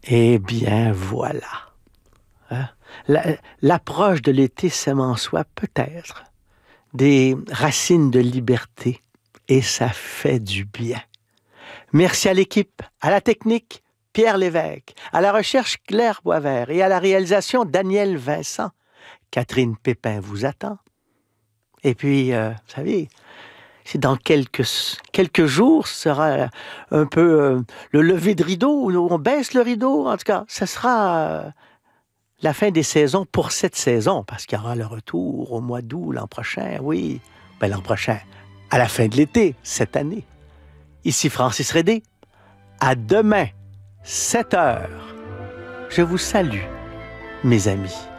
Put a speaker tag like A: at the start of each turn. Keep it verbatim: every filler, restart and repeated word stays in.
A: Eh bien, voilà. Hein? La- L'approche de l'été sème en soi peut-être des racines de liberté et ça fait du bien. Merci à l'équipe, à la technique, Pierre Lévesque, à la recherche Claire Boisvert et à la réalisation Daniel Vincent. Catherine Pépin vous attend. Et puis, euh, vous savez, c'est dans quelques, quelques jours, ce sera un peu euh, le lever de rideau, où on baisse le rideau. En tout cas, ce sera euh, la fin des saisons pour cette saison, parce qu'il y aura le retour au mois d'août l'an prochain, oui. Ben, l'an prochain, à la fin de l'été, cette année. Ici Francis Rédé. À demain, sept heures. Je vous salue, mes amis.